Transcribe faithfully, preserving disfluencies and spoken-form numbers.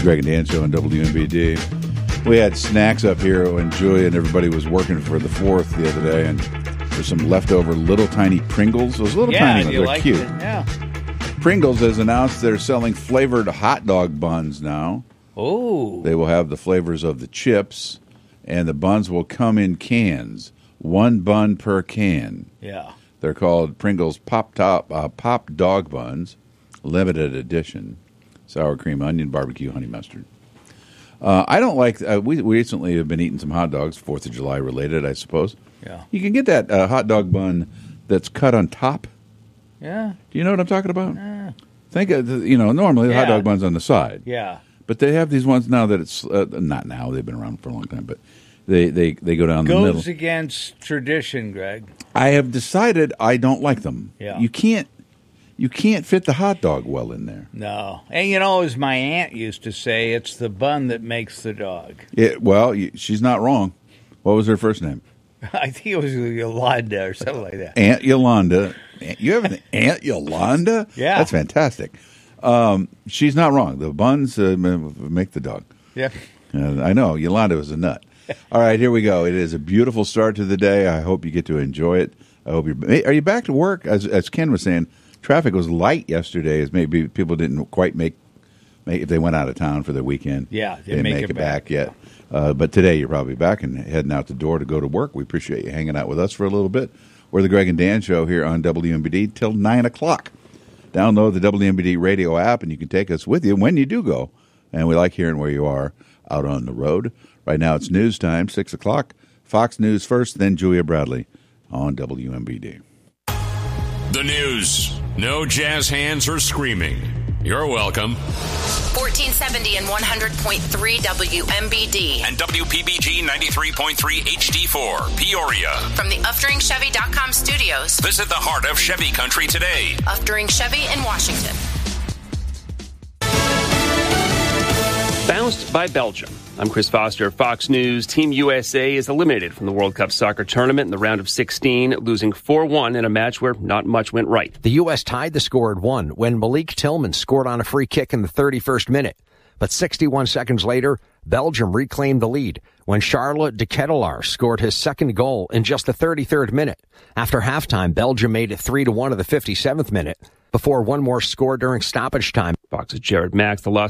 Greg and Dan Show on W M B D. We had snacks up here when Julia and everybody was working for the fourth the other day, and there's some leftover little tiny Pringles. Those little yeah, tiny ones, you they're like cute. It. Yeah. Pringles has announced they're selling flavored hot dog buns now. Oh. They will have the flavors of the chips, and the buns will come in cans. One bun per can. Yeah. They're called Pringles Pop Top uh, Pop Dog Buns, limited edition. Sour cream, onion, barbecue, honey mustard. Uh, I don't like. Uh, we, we recently have been eating some hot dogs, Fourth of July related, I suppose. Yeah. You can get that uh, hot dog bun that's cut on top. Yeah. Do you know what I'm talking about? Yeah. Think of the, you know normally the yeah. hot dog bun's on the side. Yeah. But they have these ones now that it's uh, not now. They've been around for a long time, but they they, they go down Goes the middle. Goes against tradition, Greg. I have decided I don't like them. Yeah. You can't. You can't fit the hot dog well in there. No. And, you know, as my aunt used to say, it's the bun that makes the dog. It, well, you, she's not wrong. What was her first name? I think it was Yolanda or something like that. Aunt Yolanda. You have an Aunt Yolanda? Yeah. That's fantastic. Um, she's not wrong. The buns uh, make the dog. Yeah. Uh, I know. Yolanda was a nut. All right, here we go. It is a beautiful start to the day. I hope you get to enjoy it. I hope you're. Are you back to work? As, as Ken was saying, traffic was light yesterday, as maybe people didn't quite make, make if they went out of town for the weekend. Yeah, they didn't make, make it, it back, back yet. Uh, but today you're probably back and heading out the door to go to work. We appreciate you hanging out with us for a little bit. We're the Greg and Dan Show here on W M B D till nine o'clock. Download the W M B D radio app, and you can take us with you when you do go. And we like hearing where you are out on the road. Right now it's news time, six o'clock. Fox News first, then Julia Bradley on W M B D. The news. No jazz hands or screaming. You're welcome. fourteen seventy and one hundred point three W M B D. And W P B G ninety-three point three H D four, Peoria. From the Uftering Chevy dot com studios. Visit the heart of Chevy country today. Uftering Chevy in Washington. Bounced by Belgium. I'm Chris Foster, Fox News. Team U S A is eliminated from the World Cup soccer tournament in the round of sixteen, losing four one in a match where not much went right. The U S tied the score at one when Malik Tillman scored on a free kick in the thirty-first minute. But sixty-one seconds later, Belgium reclaimed the lead when Charles de Ketelaar scored his second goal in just the thirty-third minute. After halftime, Belgium made it three to one in the fifty-seventh minute before one more score during stoppage time. Fox's Jared Max, the loss